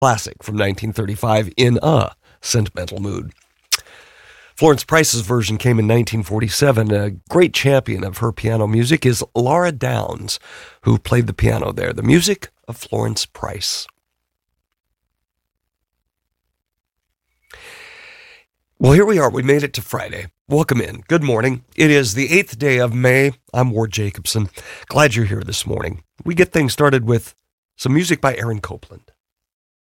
classic from 1935, In a Sentimental Mood. Florence Price's version came in 1947. A great champion of her piano music is Laura Downs, who played the piano there. The music of Florence Price. Well, here we are. We made it to Friday. Welcome in. Good morning. It is the 8th day of May. I'm Ward Jacobson. Glad you're here this morning. We get things started with some music by Aaron Copland.